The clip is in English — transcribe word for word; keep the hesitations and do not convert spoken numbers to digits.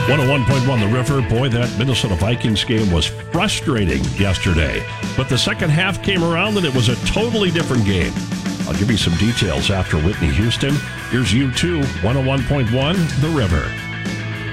one oh one point one The River. Boy, that Minnesota Vikings game was frustrating yesterday. But the second half came around and it was a totally different game. I'll give you some details after Whitney Houston. Here's U two, one oh one point one The River.